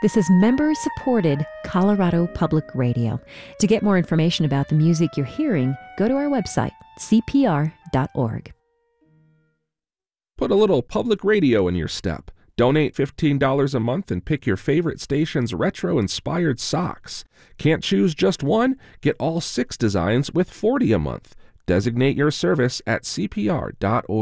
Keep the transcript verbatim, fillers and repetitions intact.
This is member-supported Colorado Public Radio. To get more information about the music you're hearing, go to our website, c p r dot org. Put a little public radio in your step. Donate fifteen dollars a month and pick your favorite station's retro-inspired socks. Can't choose just one? Get all six designs with forty dollars a month. Designate your service at c p r dot org.